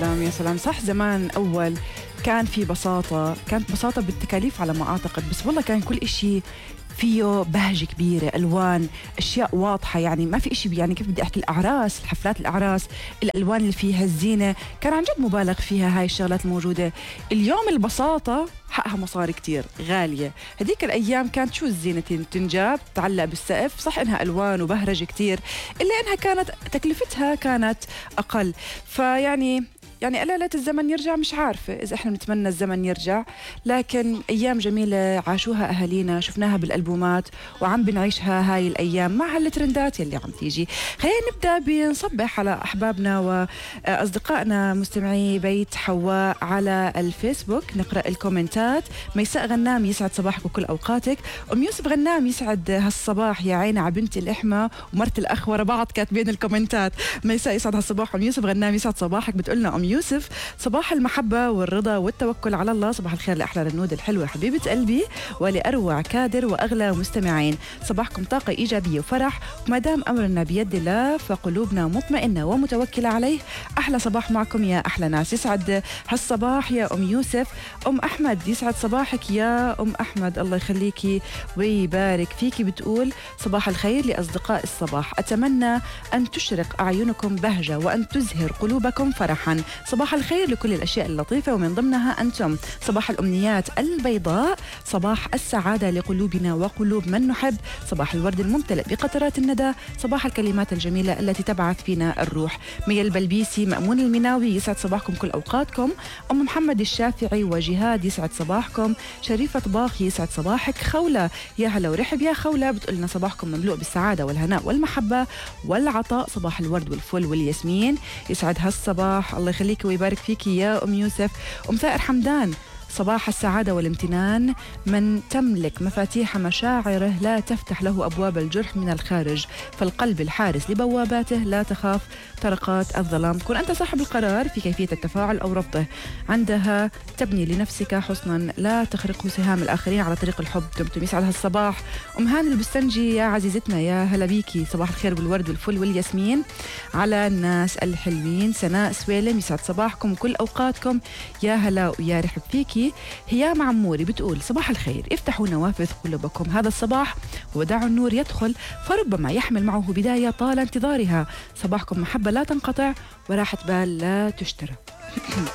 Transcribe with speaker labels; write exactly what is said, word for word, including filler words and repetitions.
Speaker 1: سلام يا سلام. صح، زمان أول كان في بساطة، كانت بساطة بالتكاليف على ما أعتقد، بس والله كان كل إشي فيه بهجة كبيرة، ألوان، أشياء واضحة. يعني ما في إشي، يعني كيف بدي أحكي، الأعراس، الحفلات الأعراس، الألوان اللي فيها، الزينة، كان عن جد مبالغ فيها هاي الشغلات الموجودة. اليوم البساطة حقها مصاري كتير غالية. هديك الأيام كانت شو الزينة تنجاب تعلق بالسقف، صح إنها ألوان وبهرجة كتير، إلا إنها كانت تكلفتها كانت أقل. فيعني يعني ألا ليت الزمن يرجع، مش عارفة إذا إحنا بنتمنى الزمن يرجع، لكن أيام جميلة عاشوها أهالينا، شفناها بالألبومات وعم بنعيشها هاي الأيام مع هالترندات يلي عم تيجي. خلينا نبدأ بنصبح على أحبابنا وأصدقائنا مستمعي بيت حواء على الفيسبوك، نقرأ الكومنتات. ميساء غنام يسعد صباحك وكل أوقاتك. أم يوسف غنام يسعد هالصباح يا عيني على بنت الإحمى ومرت الأخ ورا بعض كاتبين الكومنتات. ميساء يسعد هالصباح. أم يوسف غنام يسعد صباحك، بتقولنا أم يوسف صباح المحبة والرضا والتوكل على الله. صباح الخير لأحلى رنود الحلوة حبيبة قلبي ولأروع كادر وأغلى مستمعين. صباحكم طاقة إيجابية وفرح، وما دام أمرنا بيد الله فقلوبنا مطمئنة ومتوكلة عليه. أحلى صباح معكم يا أحلى ناس. يسعد هالصباح يا أم يوسف. أم أحمد يسعد صباحك يا أم أحمد، الله يخليكي ويبارك فيكي. بتقول صباح الخير لأصدقاء الصباح، أتمنى أن تشرق أعينكم بهجة وأن تزهر قلوبكم فرحا. صباح الخير لكل الأشياء اللطيفة ومن ضمنها أنتم. صباح الأمنيات البيضاء، صباح السعادة لقلوبنا وقلوب من نحب، صباح الورد الممتلئ بقطرات الندى، صباح الكلمات الجميلة التي تبعث فينا الروح. ميا البلبيسي، مأمون المناوي يسعد صباحكم كل أوقاتكم. أم محمد الشافعي وجهاد يسعد صباحكم. شريفة طباخ يسعد صباحك. خولة يا هلا ورحب يا خولة، بتقولنا صباحكم مملوء بالسعادة والهناء والمحبة والعطاء، صباح الورد والفل والياسمين. يسعد هالصباح، الله يخليك ويبارك فيك يا أم يوسف. أم ثائر حمدان، صباح السعادة والامتنان، من تملك مفاتيح مشاعره لا تفتح له أبواب الجرح من الخارج، فالقلب الحارس لبواباته لا تخاف طرقات الظلام. كن أنت صاحب القرار في كيفية التفاعل أو رفضه، عندها تبني لنفسك حصنا لا تخرقه سهام الآخرين على طريق الحب. تمتم يسعد هالصباح. أم هاني البستنجي يا عزيزتنا يا هلا بيكي، صباح الخير بالورد والفل والياسمين على الناس الحلوين. سناء سويلم يسعد صباحكم كل أوقاتكم يا هلا ويا رحب فيكي. هي معموري بتقول صباح الخير، افتحوا نوافذ قلوبكم هذا الصباح ودعوا النور يدخل، فربما يحمل معه بداية طال انتظارها. صباحكم محبة لا تنقطع وراحة بال لا تشترى.